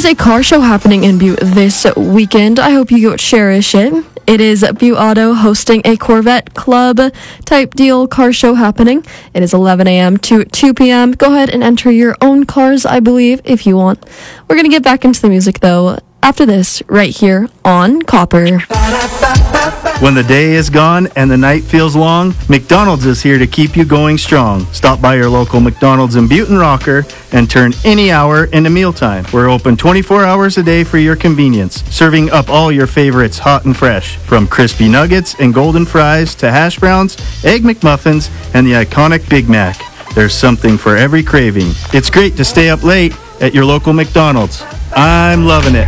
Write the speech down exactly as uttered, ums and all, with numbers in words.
a car show happening in Butte this weekend. I hope you cherish it. It is Butte Auto hosting a Corvette Club type deal car show happening. It is eleven a.m. to two p.m. Go ahead and enter your own cars, I believe, if you want. We're going to get back into the music, though, after this, right here on Copper. When the day is gone and the night feels long, McDonald's is here to keep you going strong. Stop by your local McDonald's in Butte and Rocker and turn any hour into mealtime. We're open twenty-four hours a day for your convenience, serving up all your favorites hot and fresh. From crispy nuggets and golden fries to hash browns, egg McMuffins, and the iconic Big Mac. There's something for every craving. It's great to stay up late at your local McDonald's. I'm loving it.